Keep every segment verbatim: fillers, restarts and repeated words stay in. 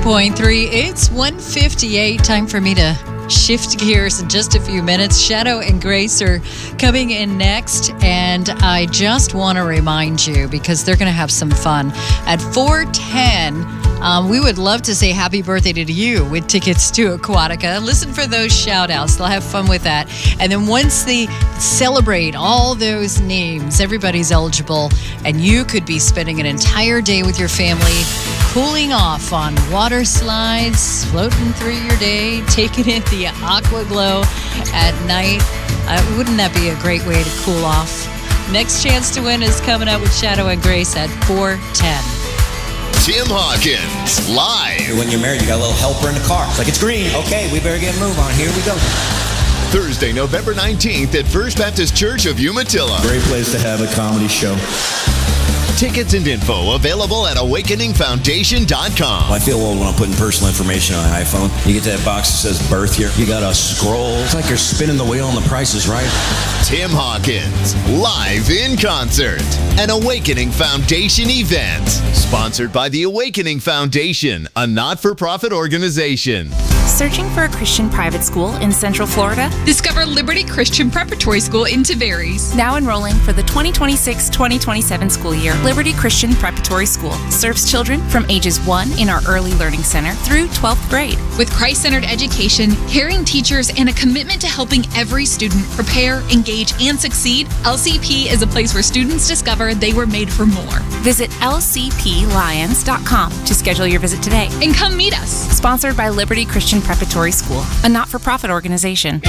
point three. It's one fifty-eight. Time for me to shift gears in just a few minutes. Shadow and Grace are coming in next, and I just want to remind you, because they're going to have some fun. At four ten, um, we would love to say happy birthday to you with tickets to Aquatica. Listen for those shout-outs. They'll have fun with that. And then once they celebrate all those names, everybody's eligible, and you could be spending an entire day with your family cooling off on water slides, floating through your day, taking in the aqua glow at night. Uh, wouldn't that be a great way to cool off? Next chance to win is coming up with Shadow and Grace at four ten. Tim Hawkins, live. When you're married, you got a little helper in the car. It's like, it's green. Okay, we better get a move on. Here we go. Thursday, November nineteenth at First Baptist Church of Umatilla. Great place to have a comedy show. Tickets and info available at awakening foundation dot com. I feel old when I'm putting personal information on an iPhone. You get to that box that says birth year. You got to scroll. It's like you're spinning the wheel on the Price is Right. Tim Hawkins, live in concert. An Awakening Foundation event. Sponsored by the Awakening Foundation, a not-for-profit organization. Searching for a Christian private school in Central Florida? Discover Liberty Christian Preparatory School in Tavares. Now enrolling for the twenty twenty-six twenty twenty-seven school year, Liberty Christian Preparatory School serves children from ages one in our Early Learning Center through twelfth grade. With Christ-centered education, caring teachers, and a commitment to helping every student prepare, engage, and succeed, L C P is a place where students discover they were made for more. Visit L C P lions dot com to schedule your visit today. And come meet us. Sponsored by Liberty Christian Preparatory School, a not-for-profit organization.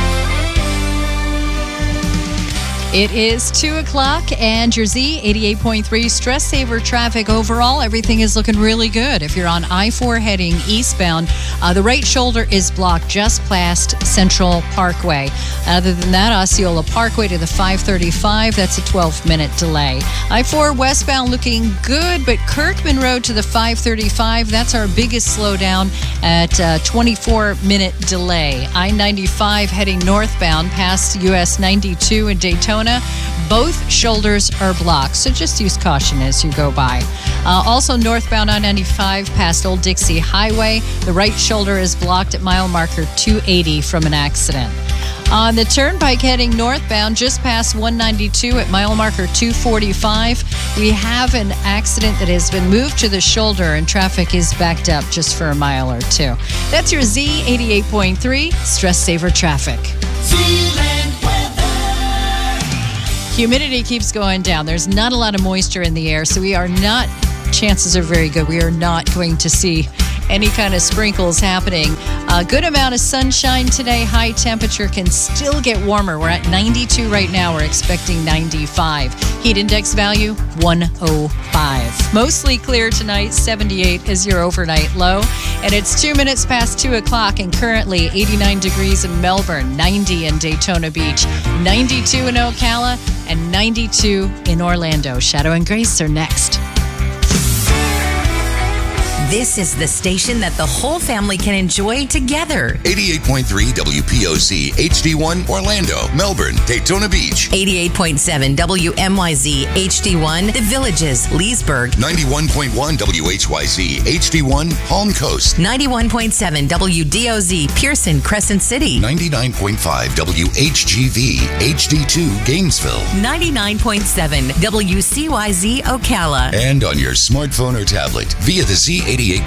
It is two o'clock, and your Z eighty-eight point three Stress Saver traffic overall. Everything is looking really good. If you're on I four heading eastbound, uh, the right shoulder is blocked just past Central Parkway. Other than that, Osceola Parkway to the five thirty-five, that's a twelve-minute delay. I four westbound looking good, but Kirkman Road to the five thirty-five, that's our biggest slowdown at a twenty-four-minute delay. I ninety-five heading northbound past U S ninety-two in Daytona. Both shoulders are blocked, so just use caution as you go by. Uh, also northbound I ninety-five past Old Dixie Highway. The right shoulder is blocked at mile marker two eighty from an accident. On the turnpike heading northbound, just past one ninety-two at mile marker two forty-five, we have an accident that has been moved to the shoulder, and traffic is backed up just for a mile or two. That's your Z eighty-eight point three Stress Saver traffic. Humidity keeps going down. There's not a lot of moisture in the air, so we are not, chances are very good, we are not going to see any kind of sprinkles happening. A good amount of sunshine today. High temperature can still get warmer. We're at ninety-two right now. We're expecting ninety-five. Heat index value, one oh five. Mostly clear tonight. seventy-eight is your overnight low. And it's two minutes past two o'clock, and currently eighty-nine degrees in Melbourne, ninety in Daytona Beach, ninety-two in Ocala, and ninety-two in Orlando. Shadow and Grace are next. This is the station that the whole family can enjoy together. eighty-eight point three W P O Z H D one Orlando, Melbourne, Daytona Beach. eighty-eight point seven W M Y Z H D one The Villages, Leesburg. ninety-one point one W H Y Z H D one Palm Coast. ninety-one point seven W D O Z Pearson, Crescent City. ninety-nine point five W H G V H D two Gainesville. ninety-nine point seven W C Y Z Ocala. And on your smartphone or tablet via the Z eighty-eight